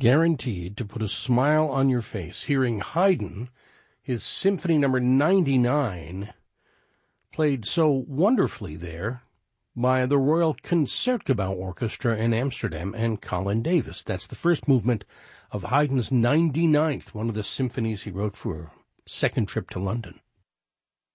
Guaranteed to put a smile on your face hearing Haydn, his Symphony Number 99, played so wonderfully there by the Royal Concertgebouw Orchestra in Amsterdam and Colin Davis. That's the first movement of Haydn's 99th, one of the symphonies he wrote for a second trip to London.